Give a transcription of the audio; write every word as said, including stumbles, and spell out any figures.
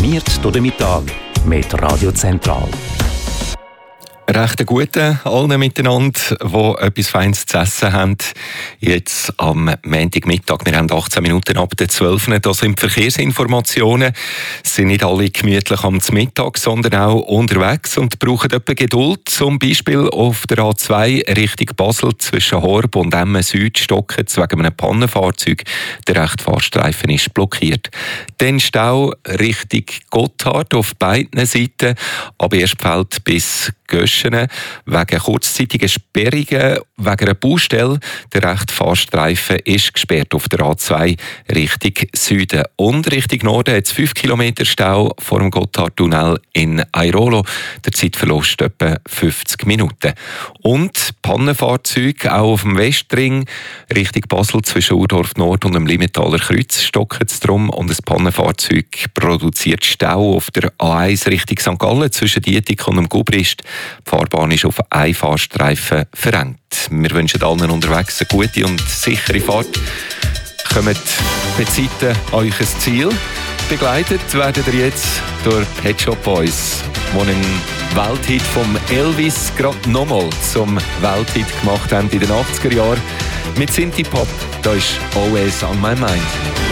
Informiert durch den Mittag mit Radio Zentral. Recht guten allen miteinander, die etwas Feines zu essen haben. Jetzt am Montagmittag, wir haben achtzehn Minuten ab der zwölf. Das sind Verkehrsinformationen. Es sind nicht alle gemütlich am Mittag, sondern auch unterwegs und brauchen etwas Geduld. Zum Beispiel auf der A zwei Richtung Basel zwischen Horb und Emmen Süd stocken wegen einem Pannenfahrzeug. Der rechte Fahrstreifen ist blockiert. Dann Stau Richtung Gotthard auf beiden Seiten, aber Erstfeld bis Göschen wegen kurzzeitigen Sperrungen, wegen einer Baustelle. Der rechte Fahrstreifen ist gesperrt auf der A zwei Richtung Süden. Und Richtung Norden hat es fünf Kilometer Stau vor dem Gotthardtunnel in Airolo. Der Zeitverlust etwa fünfzig Minuten. Und Pannenfahrzeuge auch auf dem Westring Richtung Basel zwischen Urdorf Nord und dem Limmetaler Kreuz stocken es drum. Und ein Pannenfahrzeug produziert Stau auf der A eins Richtung Sankt Gallen zwischen Dietik und dem Gubrist. Die Fahrbahn ist auf einen Fahrstreifen verengt. Wir wünschen allen unterwegs eine gute und sichere Fahrt. Kommt bei Zeiten euch ein Ziel. Begleitet werden ihr jetzt durch Pet Shop Boys, die einen Welthit vom Elvis gerade nochmal zum Welthit gemacht haben in den achtziger Jahren. Mit Synthie Pop, da ist Always on My Mind.